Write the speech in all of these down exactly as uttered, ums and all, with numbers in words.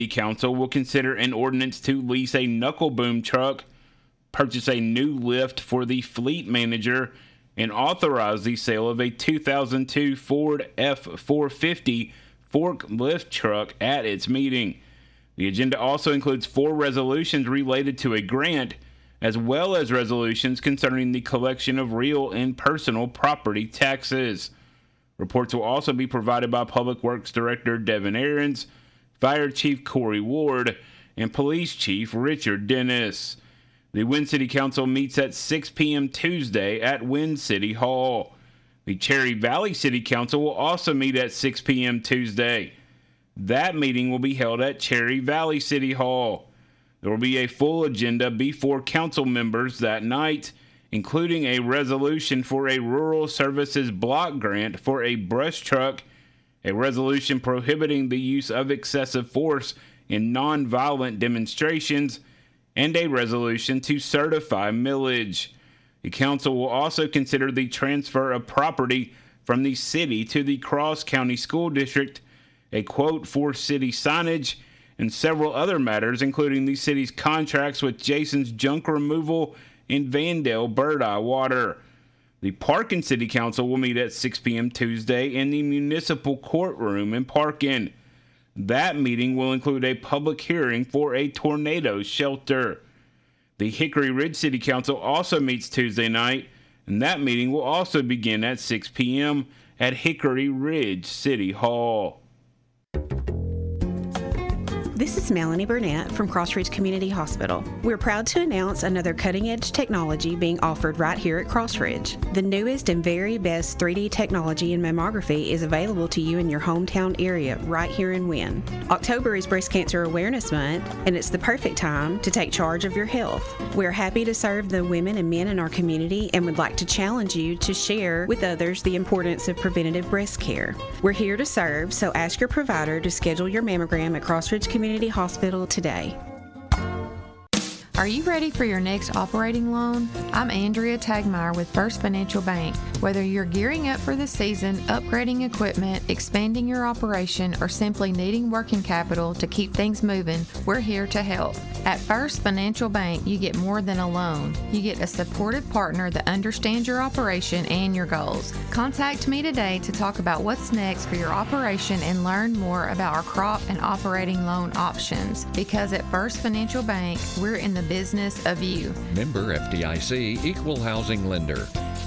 The council will consider an ordinance to lease a knuckle boom truck, purchase a new lift for the fleet manager, and authorize the sale of a two thousand two Ford F four fifty forklift truck at its meeting. The agenda also includes four resolutions related to a grant, as well as resolutions concerning the collection of real and personal property taxes. Reports will also be provided by Public Works Director Devin Aarons, Fire Chief Corey Ward, and Police Chief Richard Dennis. The Wynne City Council meets at six p.m. Tuesday at Wynne City Hall. The Cherry Valley City Council will also meet at six p.m. Tuesday. That meeting will be held at Cherry Valley City Hall. There will be a full agenda before council members that night, including a resolution for a rural services block grant for a brush truck, a resolution prohibiting the use of excessive force in nonviolent demonstrations, and a resolution to certify millage. The council will also consider the transfer of property from the city to the Cross County School District, a quote for city signage, and several other matters, including the city's contracts with Jason's Junk Removal and Vandale Bird Eye Water. The Parkin City Council will meet at six p.m. Tuesday in the Municipal Courtroom in Parkin. That meeting will include a public hearing for a tornado shelter. The Hickory Ridge City Council also meets Tuesday night, and that meeting will also begin at six p.m. at Hickory Ridge City Hall. This is Melanie Burnett from Crossridge Community Hospital. We're proud to announce another cutting-edge technology being offered right here at Crossridge. The newest and very best three D technology in mammography is available to you in your hometown area right here in Wynne. October is Breast Cancer Awareness Month, and it's the perfect time to take charge of your health. We're happy to serve the women and men in our community and would like to challenge you to share with others the importance of preventative breast care. We're here to serve, so ask your provider to schedule your mammogram at Crossridge Community Hospital today. Are you ready for your next operating loan? I'm Andrea Tagmeyer with First Financial Bank. Whether you're gearing up for the season, upgrading equipment, expanding your operation, or simply needing working capital to keep things moving, we're here to help. At First Financial Bank, you get more than a loan. You get a supportive partner that understands your operation and your goals. Contact me today to talk about what's next for your operation and learn more about our crop and operating loan options. Because at First Financial Bank, we're in the business of you. Member F D I C, Equal Housing Lender.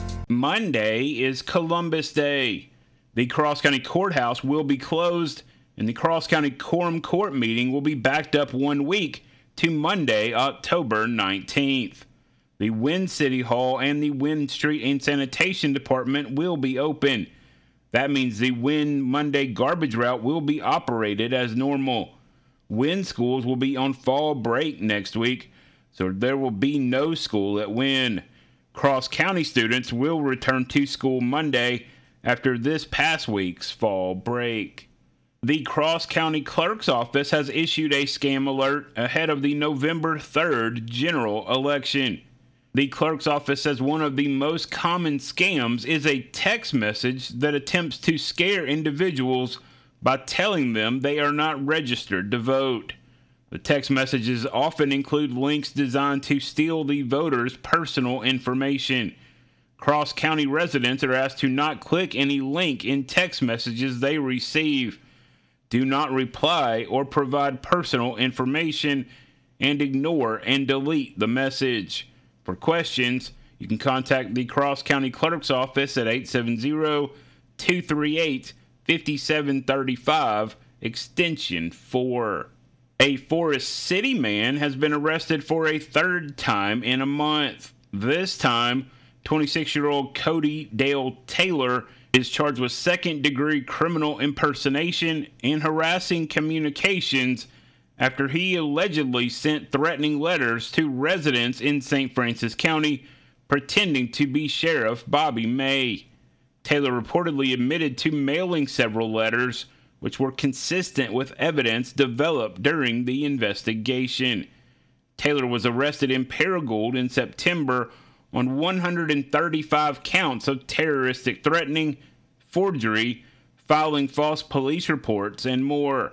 Monday is Columbus Day. The Cross County Courthouse will be closed, and the Cross County Quorum Court meeting will be backed up one week to Monday, October nineteenth. The Wynne City Hall and the Wynne Street and Sanitation Department will be open. That means the Wynne Monday garbage route will be operated as normal. Wynne schools will be on fall break next week, so there will be no school at Wynne. Cross County students will return to school Monday after this past week's fall break. The Cross County Clerk's Office has issued a scam alert ahead of the November third general election. The Clerk's Office says one of the most common scams is a text message that attempts to scare individuals by telling them they are not registered to vote. The text messages often include links designed to steal the voter's personal information. Cross County residents are asked to not click any link in text messages they receive. Do not reply or provide personal information, and ignore and delete the message. For questions, you can contact the Cross County Clerk's Office at eight seven zero, two three eight, five seven three five, extension four. A Forest City man has been arrested for a third time in a month. This time, twenty-six-year-old Cody Dale Taylor is charged with second-degree criminal impersonation and harassing communications after he allegedly sent threatening letters to residents in Saint Francis County pretending to be Sheriff Bobby May. Taylor reportedly admitted to mailing several letters, which were consistent with evidence developed during the investigation. Taylor was arrested in Paragould in September on one hundred thirty-five counts of terroristic threatening, forgery, filing false police reports, and more.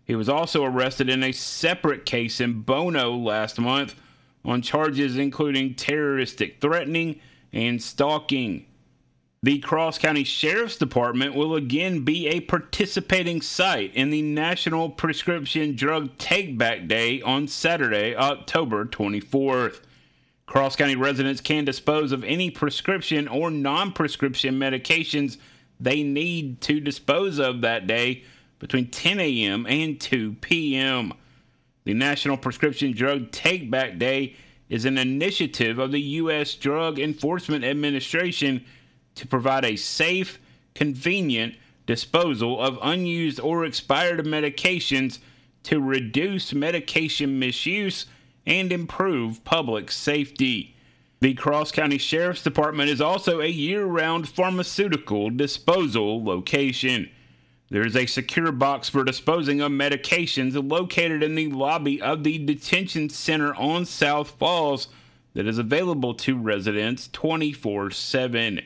He was also arrested in a separate case in Bono last month on charges including terroristic threatening and stalking. The Cross County Sheriff's Department will again be a participating site in the National Prescription Drug Take-Back Day on Saturday, October twenty-fourth. Cross County residents can dispose of any prescription or non-prescription medications they need to dispose of that day between ten a.m. and two p.m. The National Prescription Drug Take-Back Day is an initiative of the U S Drug Enforcement Administration to provide a safe, convenient disposal of unused or expired medications to reduce medication misuse and improve public safety. The Cross County Sheriff's Department is also a year-round pharmaceutical disposal location. There is a secure box for disposing of medications located in the lobby of the detention center on South Falls that is available to residents twenty-four seven.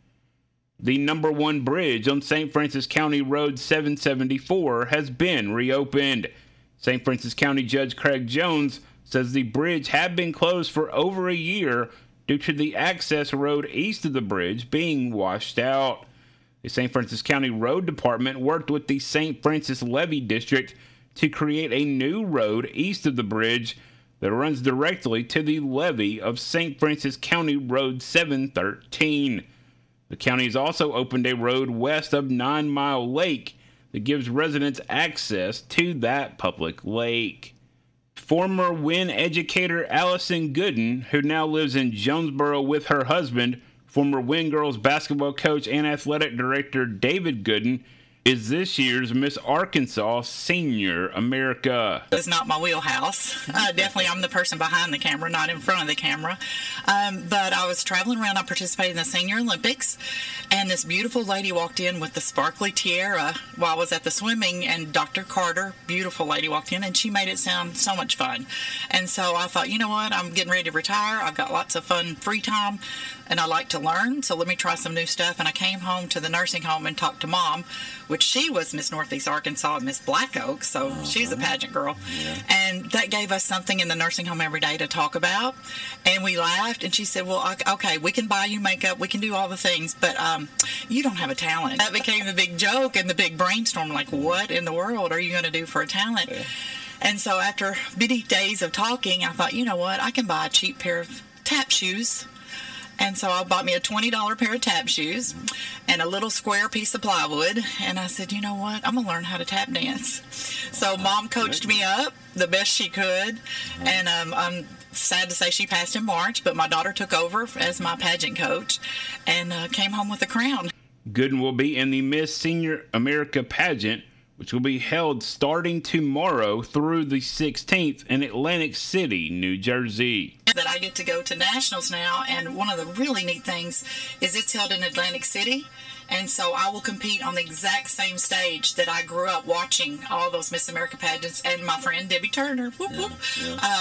The number one bridge on Saint Francis County Road seven seventy-four has been reopened. Saint Francis County Judge Craig Jones says the bridge had been closed for over a year due to the access road east of the bridge being washed out. The Saint Francis County Road Department worked with the Saint Francis Levee District to create a new road east of the bridge that runs directly to the levee of Saint Francis County Road seven thirteen. The county has also opened a road west of Nine Mile Lake that gives residents access to that public lake. Former Wynn educator Allison Gooden, who now lives in Jonesboro with her husband, former Wynn girls basketball coach and athletic director David Gooden, is this year's Miss Arkansas Senior America. It's not my wheelhouse. Uh, definitely I'm the person behind the camera, not in front of the camera. Um, but I was traveling around. I participated in the Senior Olympics, and this beautiful lady walked in with the sparkly tiara while I was at the swimming, and Doctor Carter, beautiful lady, walked in, and she made it sound so much fun. And so I thought, you know what, I'm getting ready to retire. I've got lots of fun free time, and I like to learn, so let me try some new stuff. And I came home to the nursing home and talked to Mom, which she was Miss Northeast Arkansas and Miss Black Oak, so uh-huh. she's a pageant girl. Yeah. And that gave us something in the nursing home every day to talk about. And we laughed, and she said, well, okay, we can buy you makeup, we can do all the things, but um, you don't have a talent. That became the big joke and the big brainstorm, like, what in the world are you going to do for a talent? Yeah. And so after many days of talking, I thought, you know what, I can buy a cheap pair of tap shoes. And so I bought me a twenty dollars pair of tap shoes and a little square piece of plywood. And I said, you know what? I'm going to learn how to tap dance. So Mom coached me up the best she could. And um, I'm sad to say she passed in March, but my daughter took over as my pageant coach and uh, came home with a crown. Gooden will be in the Miss Senior America pageant, which will be held starting tomorrow through the sixteenth in Atlantic City, New Jersey. That I get to go to nationals now, and one of the really neat things is it's held in Atlantic City, and so I will compete on the exact same stage that I grew up watching all those Miss America pageants, and my friend Debbie Turner, whoop, whoop, yeah, yeah. Uh,